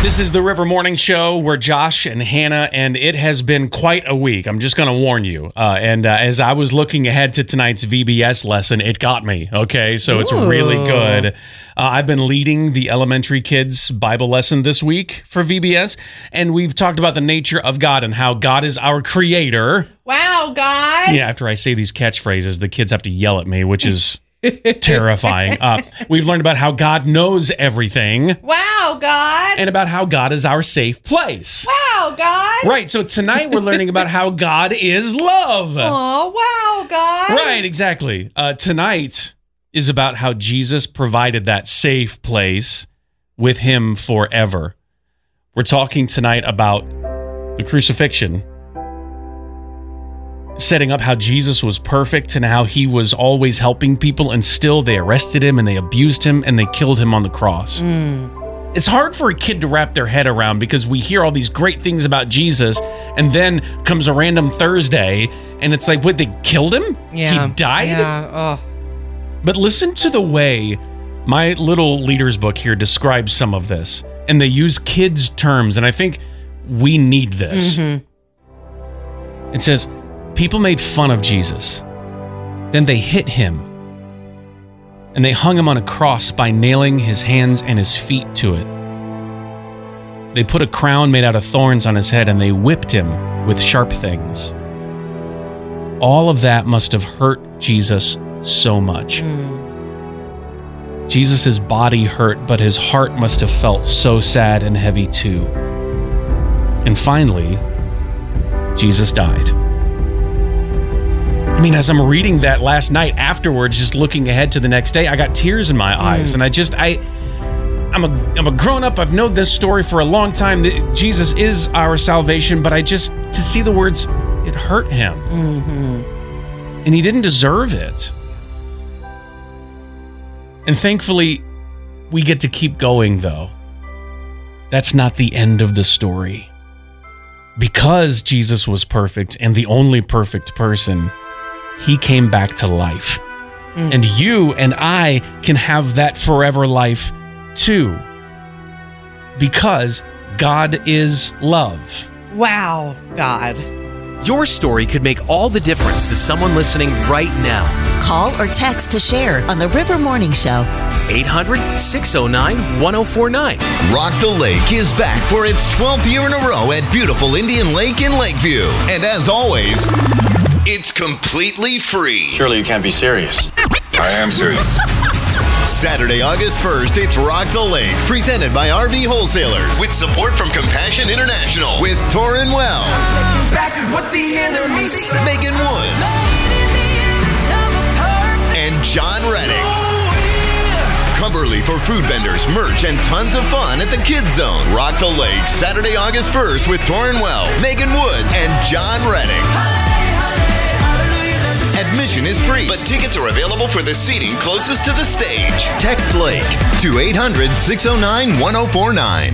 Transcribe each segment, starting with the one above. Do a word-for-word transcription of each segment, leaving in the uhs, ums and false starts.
This is the River Morning Show. We're Josh and Hannah, and it has been quite a week. I'm just going to warn you. Uh, and uh, as I was looking ahead to tonight's V B S lesson, it got me, okay? So it's Ooh. really good. Uh, I've been leading the elementary kids' Bible lesson this week for V B S, and we've talked about the nature of God and how God is our creator. Wow, God. Yeah, after I say these catchphrases, the kids have to yell at me, which is terrifying. Uh, we've learned about how God knows everything. Wow, God. And about how God is our safe place. Wow, God. Right, so tonight we're learning about how God is love. Oh, wow, God. Right, exactly. Uh, tonight is about how Jesus provided that safe place with him forever. We're talking tonight about the crucifixion, setting up how Jesus was perfect and how he was always helping people, and still they arrested him and they abused him and they killed him on the cross. Mm. It's hard for a kid to wrap their head around because we hear all these great things about Jesus, and then comes a random Thursday and it's like, what, they killed him? Yeah. He died? Yeah. Oh. But listen to the way my little leader's book here describes some of this, and they use kids' terms, and I think we need this. Mm-hmm. It says, people made fun of Jesus. Then they hit him. And they hung him on a cross by nailing his hands and his feet to it. They put a crown made out of thorns on his head, and they whipped him with sharp things. All of that must have hurt Jesus so much. Mm. Jesus' body hurt, but his heart must have felt so sad and heavy too. And finally, Jesus died. I mean, as I'm reading that last night afterwards, just looking ahead to the next day, I got tears in my eyes. Mm. And I just, I, I'm a, I'm a grown up. I've known this story for a long time. Jesus is our salvation, but I just, to see the words, it hurt him. Mm-hmm. And he didn't deserve it. And thankfully, we get to keep going, though. That's not the end of the story. Because Jesus was perfect and the only perfect person, he came back to life. Mm. And you and I can have that forever life too. Because God is love. Wow, God. Your story could make all the difference to someone listening right now. Call or text to share on the River Morning Show. eight hundred, six oh nine, one oh four nine. Rock the Lake is back for its twelfth year in a row at beautiful Indian Lake in Lakeview. And as always, it's completely free. Surely you can't be serious. I am serious. Saturday, August first, it's Rock the Lake, presented by R V Wholesalers, with support from Compassion International, with Torrin Wells, Megan Woods, and John Reddick. Cumberly for food vendors, merch, and tons of fun at the Kids Zone. Rock the Lake, Saturday, August first, with Torrin Wells, Megan Woods, and John Reddick. Admission is free, but tickets are available for the seating closest to the stage. Text Lake to eight hundred, six oh nine, one oh four nine.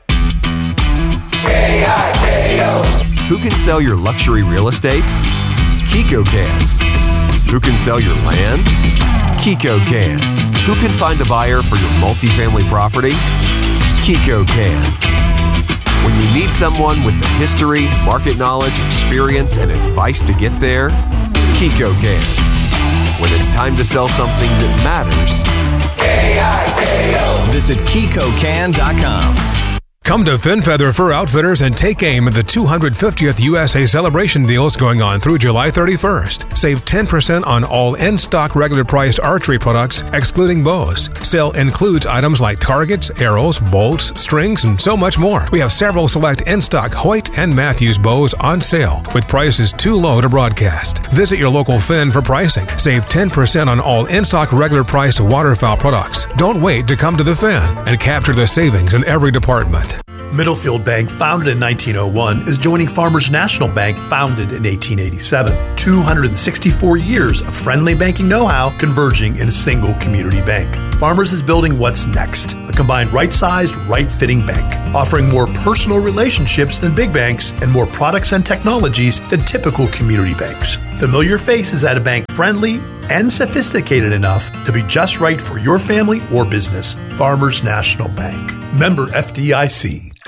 K I K O. Who can sell your luxury real estate? Kiko can. Who can sell your land? Kiko can. Who can find a buyer for your multifamily property? Kiko can. When you need someone with the history, market knowledge, experience, and advice to get there, Kiko can. When it's time to sell something that matters, K I K O. Visit Kiko can dot com. Come to FinFeather Fur Outfitters and take aim at the two hundred fiftieth U S A celebration deals going on through July thirty-first. Save ten percent on all in-stock regular priced archery products, excluding bows. Sale includes items like targets, arrows, bolts, strings, and so much more. We have several select in-stock Hoyt and Matthews bows on sale with prices too low to broadcast. Visit your local Fin for pricing. Save ten percent on all in-stock regular priced waterfowl products. Don't wait to come to the Fin and capture the savings in every department. Middlefield Bank, founded in nineteen oh one, is joining Farmers National Bank, founded in eighteen eighty-seven. two hundred sixty-four years of friendly banking know-how converging in a single community bank. Farmers is building what's next, a combined right-sized, right-fitting bank, offering more personal relationships than big banks and more products and technologies than typical community banks. Familiar faces at a bank friendly and sophisticated enough to be just right for your family or business. Farmers National Bank. Member F D I C.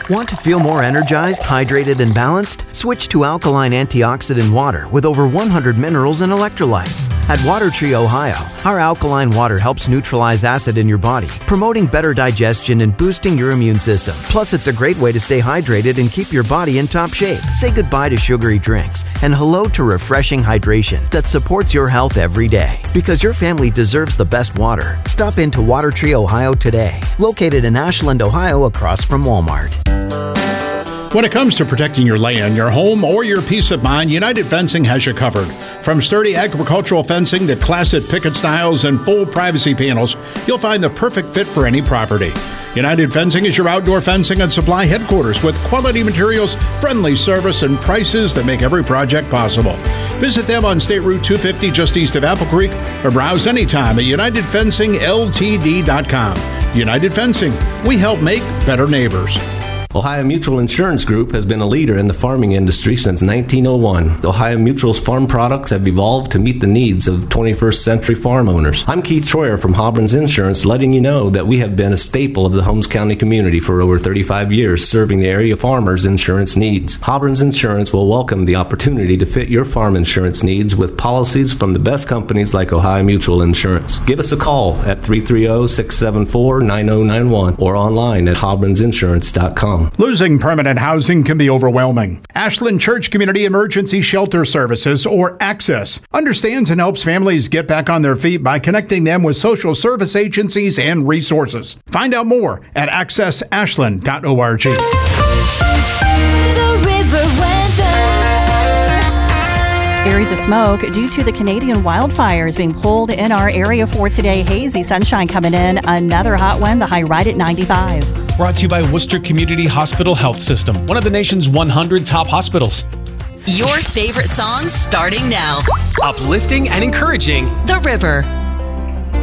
Want to feel more energized, hydrated, and balanced? Switch to alkaline antioxidant water with over one hundred minerals and electrolytes. At Water Tree Ohio, our alkaline water helps neutralize acid in your body, promoting better digestion and boosting your immune system. Plus, it's a great way to stay hydrated and keep your body in top shape. Say goodbye to sugary drinks and hello to refreshing hydration that supports your health every day. Because your family deserves the best water. Stop into Water Tree Ohio today. Located in Ashland, Ohio, across from Walmart. When it comes to protecting your land, your home, or your peace of mind, United Fencing has you covered. From sturdy agricultural fencing to classic picket styles and full privacy panels, you'll find the perfect fit for any property. United Fencing is your outdoor fencing and supply headquarters with quality materials, friendly service, and prices that make every project possible. Visit them on State Route two fifty just east of Apple Creek or browse anytime at united fencing l t d dot com. United Fencing, we help make better neighbors. Ohio Mutual Insurance Group has been a leader in the farming industry since nineteen oh one. Ohio Mutual's farm products have evolved to meet the needs of twenty-first century farm owners. I'm Keith Troyer from Hobbrun's Insurance, letting you know that we have been a staple of the Holmes County community for over thirty-five years, serving the area farmers' insurance needs. Hobbrun's Insurance will welcome the opportunity to fit your farm insurance needs with policies from the best companies like Ohio Mutual Insurance. Give us a call at three three zero, six seven four, nine zero nine one or online at hobbruns insurance dot com. Losing permanent housing can be overwhelming. Ashland Church Community Emergency Shelter Services, or ACCESS, understands and helps families get back on their feet by connecting them with social service agencies and resources. Find out more at access ashland dot org. The River Weather. Areas of smoke due to the Canadian wildfires being pulled in our area for today. Hazy sunshine coming in. Another hot one. The high right at ninety-five. Brought to you by Worcester Community Hospital Health System, one of the nation's one hundred top hospitals. Your favorite songs starting now. Uplifting and encouraging. The River.